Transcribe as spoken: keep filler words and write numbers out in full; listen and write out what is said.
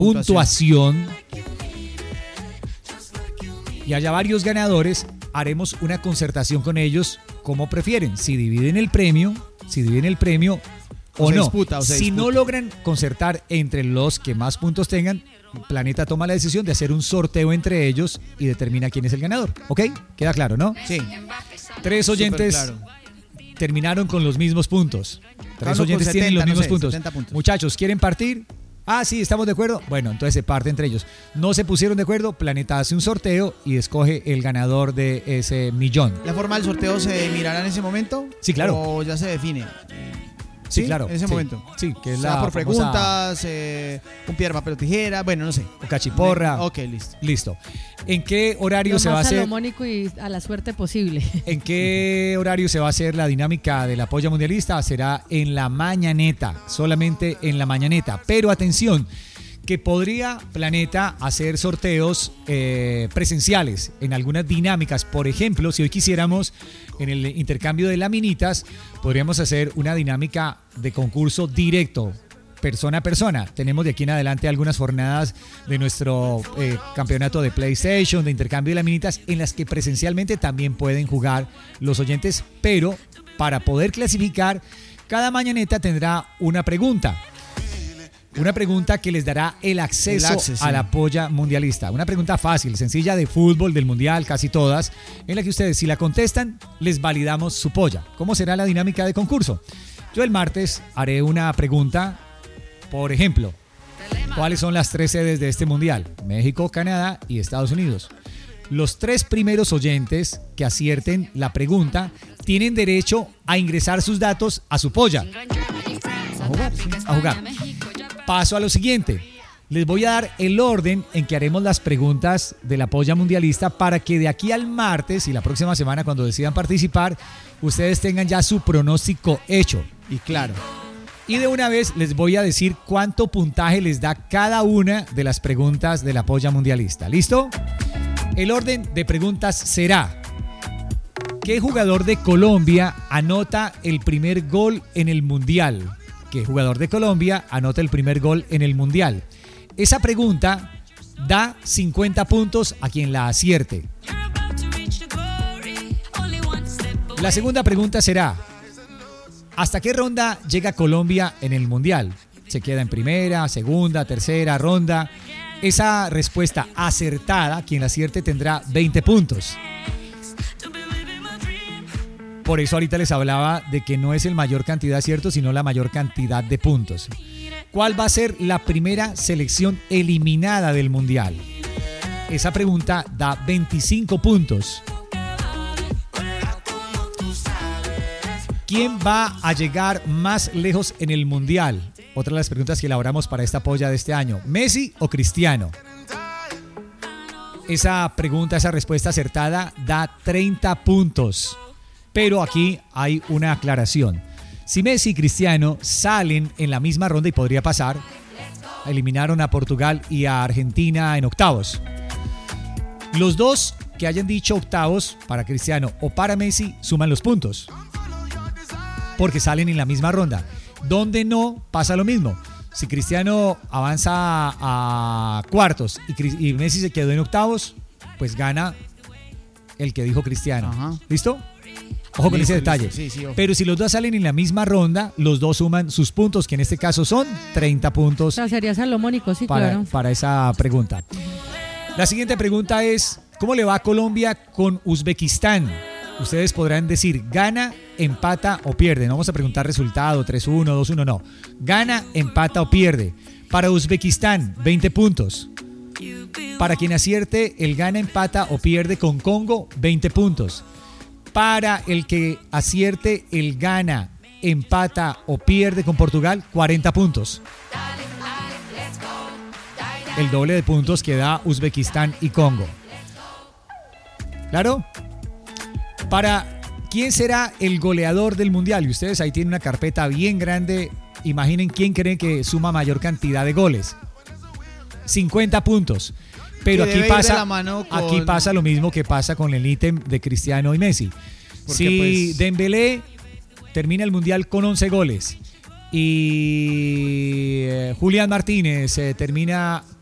puntuación y haya varios ganadores, haremos una concertación con ellos como prefieren, si dividen el premio, si dividen el premio o, o no. Disputa, o si disputa. no logran concertar entre los que más puntos tengan, Planeta toma la decisión de hacer un sorteo entre ellos y determina quién es el ganador. ¿Ok? Queda claro, ¿no? Sí. Tres oyentes claro. terminaron con los mismos puntos. Tres Claro, oyentes con tienen los setenta, no mismos sé, puntos. setenta puntos. Muchachos, ¿quieren partir? Ah, sí, estamos de acuerdo. Bueno, entonces se parte entre ellos. No se pusieron de acuerdo, Planeta hace un sorteo y escoge el ganador de ese millón. ¿La forma del sorteo se mirará en ese momento? Sí, claro. ¿O ya se define? Sí, claro. En ese sí. momento. Sí, que es O sea, la por famosa- preguntas, eh, un piedra, papel o tijera, bueno, no sé. O cachiporra. Ok, listo. Listo. ¿En qué horario Lo se va a más hacer? salomónico y a la suerte posible. ¿En qué horario se va a hacer la dinámica de la polla mundialista? Será en la mañaneta, solamente en la mañaneta. Pero atención, que podría Planeta hacer sorteos eh, presenciales en algunas dinámicas. Por ejemplo, si hoy quisiéramos en el intercambio de laminitas, podríamos hacer una dinámica de concurso directo, persona a persona. Tenemos de aquí en adelante algunas jornadas de nuestro eh, campeonato de PlayStation, de intercambio de laminitas, en las que presencialmente también pueden jugar los oyentes, pero para poder clasificar, cada mañaneta tendrá una pregunta. Una pregunta que les dará el acceso, El acceso, a sí. la polla mundialista. Una pregunta fácil, sencilla, de fútbol, del mundial, casi todas, en la que ustedes, si la contestan, les validamos su polla. ¿Cómo será la dinámica de concurso? Yo el martes haré una pregunta, por ejemplo, ¿cuáles son las tres sedes de este mundial? México, Canadá y Estados Unidos. Los tres primeros oyentes que acierten la pregunta tienen derecho a ingresar sus datos a su polla. A jugar, sí, a jugar. Paso a lo siguiente. Les voy a dar el orden en que haremos las preguntas de la polla mundialista para que de aquí al martes y la próxima semana, cuando decidan participar, ustedes tengan ya su pronóstico hecho. Y claro. Y de una vez les voy a decir cuánto puntaje les da cada una de las preguntas de la polla mundialista. ¿Listo? El orden de preguntas será: ¿qué jugador de Colombia anota el primer gol en el mundial? ¿Qué jugador de Colombia anota el primer gol en el mundial? Esa pregunta da cincuenta puntos a quien la acierte. La segunda pregunta será: ¿hasta qué ronda llega Colombia en el mundial? ¿Se queda en primera, segunda, tercera ronda? Esa respuesta acertada, quien la acierte tendrá veinte puntos. Por eso ahorita les hablaba de que no es el mayor cantidad de aciertos, sino la mayor cantidad de puntos. ¿Cuál va a ser la primera selección eliminada del mundial? Esa pregunta da veinticinco puntos. ¿Quién va a llegar más lejos en el mundial? Otra de las preguntas que elaboramos para esta polla de este año. ¿Messi o Cristiano? Esa pregunta, esa respuesta acertada da treinta puntos. Pero aquí hay una aclaración. Si Messi y Cristiano salen en la misma ronda, y podría pasar, eliminaron a Portugal y a Argentina en octavos. Los dos que hayan dicho octavos para Cristiano o para Messi suman los puntos, porque salen en la misma ronda. Donde no, pasa lo mismo. Si Cristiano avanza a cuartos y, y Messi se quedó en octavos, pues gana el que dijo Cristiano. Ajá. ¿Listo? Ojo con Listo, ese detalle. listo. Sí, sí, ojo. Pero si los dos salen en la misma ronda, los dos suman sus puntos, que en este caso son treinta O puntos sea, sería salomónico, sí, para, claro. para esa pregunta. La siguiente pregunta es: ¿cómo le va a Colombia con Uzbekistán? Ustedes podrán decir gana, empata o pierde. No vamos a preguntar resultado, tres uno, dos uno, no. Gana, empata o pierde. Para Uzbekistán, veinte puntos. Para quien acierte el gana, empata o pierde con Congo, veinte puntos. Para el que acierte el gana, empata o pierde con Portugal, cuarenta puntos. El doble de puntos que da Uzbekistán y Congo. ¿Claro? Para quién será el goleador del mundial. Y ustedes ahí tienen una carpeta bien grande. Imaginen quién creen que suma mayor cantidad de goles. cincuenta puntos. Pero Que aquí debe ir de pasa, la mano con- aquí pasa lo mismo que pasa con el ítem de Cristiano y Messi. Porque, Si pues, Dembélé termina el mundial con once goles Y eh, Julián Martínez eh, termina